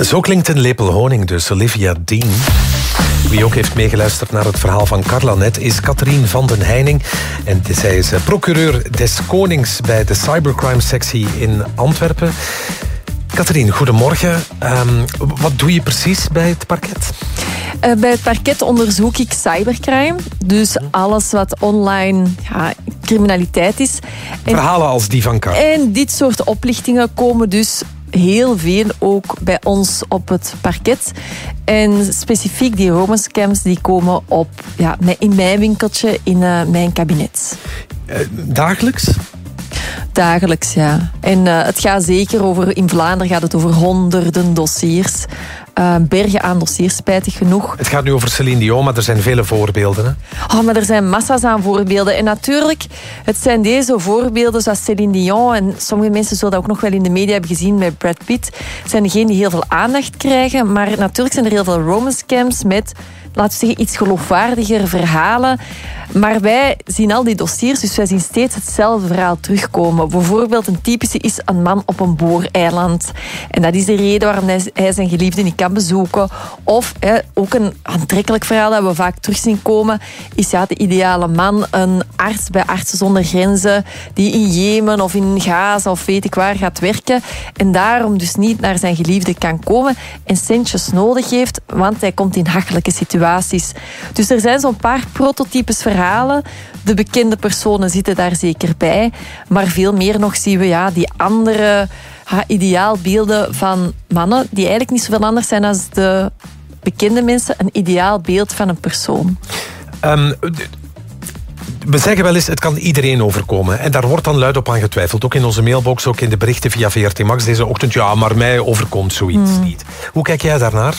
Zo klinkt een lepel honing dus, Olivia Dean. Wie ook heeft meegeluisterd naar het verhaal van Carla net is Catherine van den Heining. En zij is procureur des Konings bij de cybercrime-sectie in Antwerpen. Catherine, goedemorgen. Wat doe je precies bij het parket? Bij het parket onderzoek ik cybercrime. Dus alles wat online criminaliteit is. Verhalen als die van Carla. En dit soort oplichtingen komen dus heel veel ook bij ons op het parket. En specifiek die romance-scams die komen op in mijn winkeltje, in mijn kabinet. Dagelijks? Dagelijks, ja. En het gaat zeker over, in Vlaanderen gaat het over honderden dossiers. Bergen aan dossiers, spijtig genoeg. Het gaat nu over Céline Dion, maar er zijn vele voorbeelden. Hè? Maar er zijn massa's aan voorbeelden. En natuurlijk, het zijn deze voorbeelden zoals Céline Dion, en sommige mensen zullen dat ook nog wel in de media hebben gezien met Brad Pitt, zijn degenen die heel veel aandacht krijgen. Maar natuurlijk zijn er heel veel romance scams met, laten we zeggen, iets geloofwaardiger verhalen. Maar wij zien al die dossiers, dus wij zien steeds hetzelfde verhaal terugkomen. Bijvoorbeeld een typische is een man op een booreiland. En dat is de reden waarom hij zijn geliefde niet kan bezoeken. Of ook een aantrekkelijk verhaal dat we vaak terug zien komen, is de ideale man, een arts bij Artsen zonder Grenzen, die in Jemen of in Gaza of weet ik waar gaat werken. En daarom dus niet naar zijn geliefde kan komen en centjes nodig heeft, want hij komt in hachelijke situaties. Dus er zijn zo'n paar prototypes verhalen. De bekende personen zitten daar zeker bij. Maar veel meer nog zien we die andere ideaalbeelden van mannen die eigenlijk niet zoveel anders zijn dan de bekende mensen. Een ideaal beeld van een persoon. We zeggen wel eens, het kan iedereen overkomen. En daar wordt dan luid op aan getwijfeld. Ook in onze mailbox, ook in de berichten via VRT Max deze ochtend. Ja, maar mij overkomt zoiets niet. Hoe kijk jij daarnaar?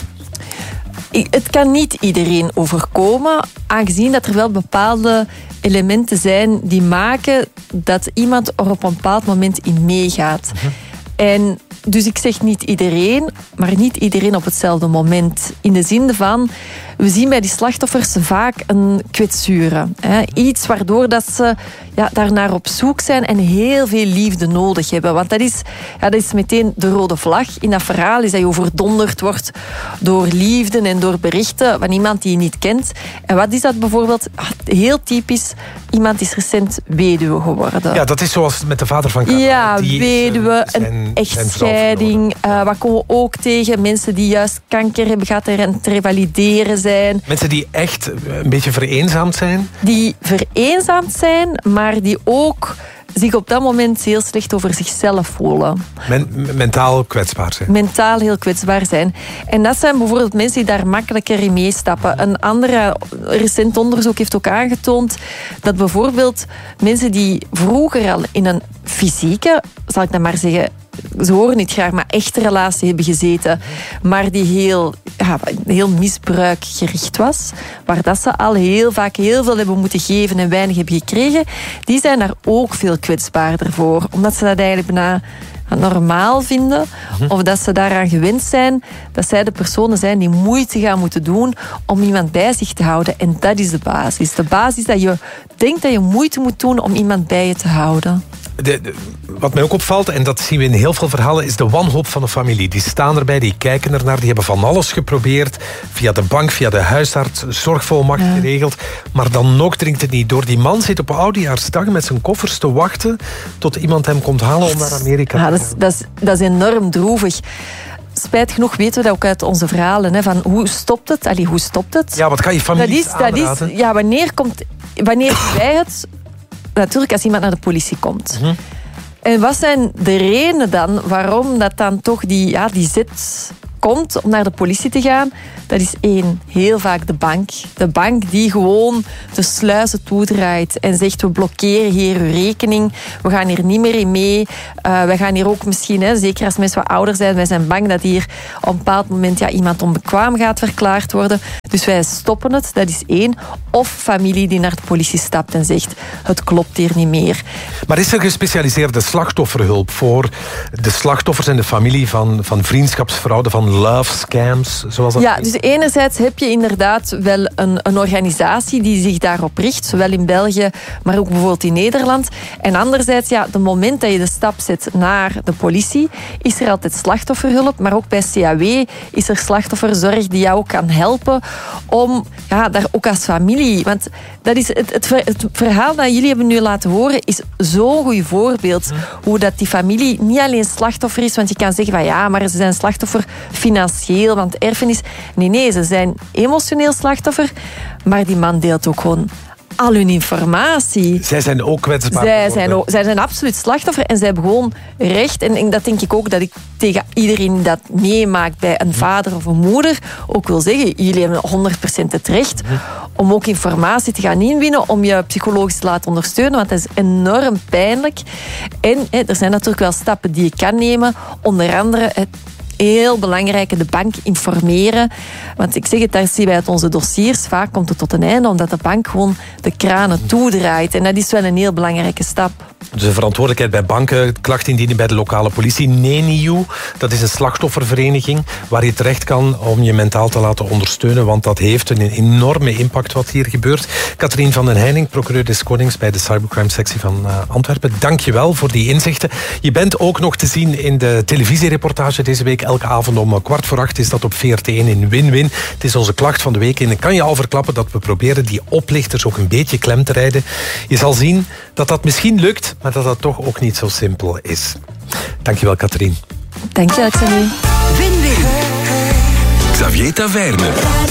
Het kan niet iedereen overkomen, aangezien dat er wel bepaalde elementen zijn die maken dat iemand er op een bepaald moment in meegaat. En dus ik zeg niet iedereen, maar niet iedereen op hetzelfde moment. In de zin van, we zien bij die slachtoffers vaak een kwetsure. Iets waardoor dat ze daarnaar op zoek zijn en heel veel liefde nodig hebben. Want dat is meteen de rode vlag in dat verhaal, is dat je overdonderd wordt door liefde en door berichten van iemand die je niet kent. En wat is dat bijvoorbeeld? Heel typisch, iemand is recent weduwe geworden. Ja, dat is zoals met de vader van Carla. Ja, weduwe, een echtscheiding. Wat komen we ook tegen? Mensen die juist kanker hebben gehad en het revalideren zijn. Mensen die echt een beetje vereenzaamd zijn? Die vereenzaamd zijn, maar die ook zich op dat moment heel slecht over zichzelf voelen. Mentaal kwetsbaar zijn. Mentaal heel kwetsbaar zijn. En dat zijn bijvoorbeeld mensen die daar makkelijker in meestappen. Een ander recent onderzoek heeft ook aangetoond dat bijvoorbeeld mensen die vroeger al in een fysieke, zal ik dan maar zeggen, ze horen niet graag, maar echte relatie hebben gezeten, maar die heel misbruikgericht was, waar dat ze al heel vaak heel veel hebben moeten geven en weinig hebben gekregen, die zijn daar ook veel kwetsbaarder voor. Omdat ze dat eigenlijk bijna normaal vinden, of dat ze daaraan gewend zijn, dat zij de personen zijn die moeite gaan moeten doen om iemand bij zich te houden. En dat is de basis. De basis dat je denkt dat je moeite moet doen om iemand bij je te houden. Wat mij ook opvalt, en dat zien we in heel veel verhalen, is de wanhoop van de familie. Die staan erbij, die kijken ernaar, die hebben van alles geprobeerd. Via de bank, via de huisarts, zorgvolmacht geregeld. Maar dan nog dringt het niet door. Die man zit op oudejaarsdag met zijn koffers te wachten tot iemand hem komt halen om naar Amerika te gaan. Dat is enorm droevig. Spijt genoeg weten we dat ook uit onze verhalen. Van hoe stopt het? Hoe stopt het? Ja, wat kan je familie aanraden? Wanneer wij het... Natuurlijk als iemand naar de politie komt. En wat zijn de redenen dan waarom dat dan toch die zet komt om naar de politie te gaan? Dat is één, heel vaak de bank. De bank die gewoon de sluizen toedraait en zegt, we blokkeren hier uw rekening, we gaan hier niet meer in mee. Wij gaan hier ook misschien, zeker als mensen wat ouder zijn, wij zijn bang dat hier op een bepaald moment iemand onbekwaam gaat verklaard worden. Dus wij stoppen het, dat is 1. Of familie die naar de politie stapt en zegt, het klopt hier niet meer. Maar is er gespecialiseerde slachtofferhulp voor de slachtoffers en de familie van vriendschapsfraude, van love scams? Zoals dat dus enerzijds heb je inderdaad wel een organisatie die zich daarop richt, zowel in België, maar ook bijvoorbeeld in Nederland. En anderzijds, de moment dat je de stap zet naar de politie, is er altijd slachtofferhulp, maar ook bij CAW is er slachtofferzorg die jou ook kan helpen om daar ook als familie. Want dat is het verhaal dat jullie hebben nu laten horen is zo'n goed voorbeeld hoe dat die familie niet alleen slachtoffer is, want je kan zeggen van maar ze zijn slachtoffer financieel, want erfenis. Nee, ze zijn emotioneel slachtoffer, maar die man deelt ook gewoon al hun informatie. Zij zijn ook kwetsbaar. Zij zijn absoluut slachtoffer en zij hebben gewoon recht. En dat denk ik ook dat ik tegen iedereen dat meemaakt bij een vader of een moeder ook wil zeggen, jullie hebben 100% het recht om ook informatie te gaan inwinnen, om je psychologisch te laten ondersteunen, want dat is enorm pijnlijk. En er zijn natuurlijk wel stappen die je kan nemen, onder andere heel belangrijk, de bank informeren. Want ik zeg het, daar zien wij uit onze dossiers. Vaak komt het tot een einde, omdat de bank gewoon de kranen toedraait. En dat is wel een heel belangrijke stap. Dus de verantwoordelijkheid bij banken, klacht indienen bij de lokale politie. NENIU, dat is een slachtoffervereniging waar je terecht kan om je mentaal te laten ondersteunen, want dat heeft een enorme impact wat hier gebeurt. Katrien van den Heining, procureur des Konings bij de cybercrime-sectie van Antwerpen. Dank je wel voor die inzichten. Je bent ook nog te zien in de televisiereportage deze week. Elke avond om 7:15 is dat op VRT1 in Win-Win. Het is onze klacht van de week en ik kan je al verklappen dat we proberen die oplichters ook een beetje klem te rijden. Je zal zien dat dat misschien lukt, maar dat dat toch ook niet zo simpel is. Dankjewel, Katrien. Dankjewel, Xavier. Win-Win. Xavier Taverne.